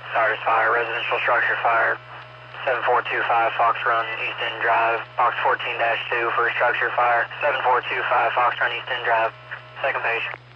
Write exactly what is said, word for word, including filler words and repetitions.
Cyrus Fire, residential structure fire. seven four two five Fox Run, East End Drive. Box fourteen dash two for structure fire. seven four two five Fox Run, East End Drive. Second patient.